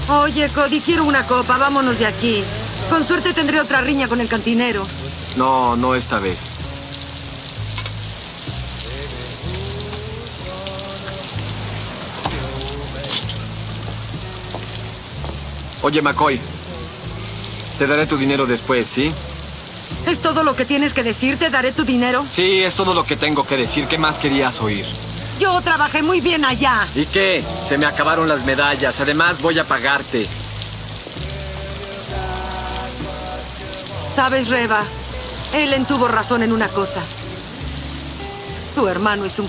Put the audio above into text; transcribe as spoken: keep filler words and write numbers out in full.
Oye, Cody, quiero una copa. Vámonos de aquí. Con suerte tendré otra riña con el cantinero. No, no esta vez. Oye, McCoy. Te daré tu dinero después, ¿sí? ¿Es todo lo que tienes que decir? ¿Te daré tu dinero? Sí, es todo lo que tengo que decir. ¿Qué más querías oír? Yo trabajé muy bien allá. ¿Y qué? Se me acabaron las medallas. Además, voy a pagarte. ¿Sabes, Reba? Ellen tuvo razón en una cosa. Tu hermano es un